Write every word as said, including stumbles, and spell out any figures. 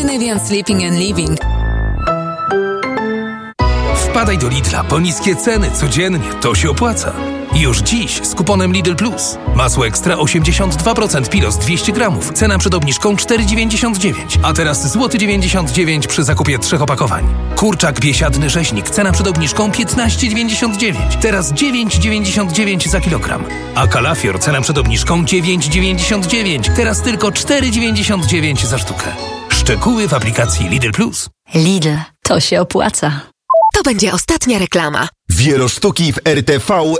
Scandinavian Sleeping and Living. Wpadaj do Lidla, po niskie ceny codziennie, to się opłaca. Już dziś z kuponem Lidl Plus. Masło ekstra osiemdziesiąt dwa procent Pilos dwieście gramów. Cena przed obniżką cztery dziewięćdziesiąt dziewięć, a teraz złoty dziewięćdziesiąt dziewięć przy zakupie trzech opakowań. Kurczak biesiadny rzeźnik. Cena przed obniżką piętnaście dziewięćdziesiąt dziewięć. Teraz dziewięć dziewięćdziesiąt dziewięć za kilogram. A kalafior cena przed obniżką dziewięć dziewięćdziesiąt dziewięć. Teraz tylko cztery dziewięćdziesiąt dziewięć za sztukę. Szczegóły w aplikacji Lidl Plus. Lidl, to się opłaca. To będzie ostatnia reklama. Wielosztuki w R T V